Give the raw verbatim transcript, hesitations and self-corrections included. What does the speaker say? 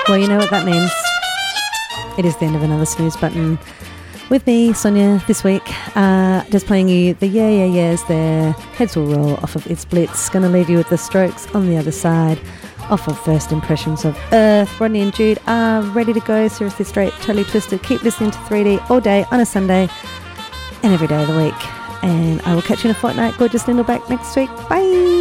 Well, you know what that means. It is the end of another snooze button. With me, Sonia, this week, uh, just playing you the Yeah Yeah Yeahs there. Heads will roll off of It's Blitz. Gonna leave you with the Strokes on the other side. Off of First Impressions of Earth. Rodney and Jude are ready to go. Seriously Straight, Totally Twisted. Keep listening to three D all day on a Sunday and every day of the week. And I will catch you in a fortnight. Gorgeous Linda back next week. Bye.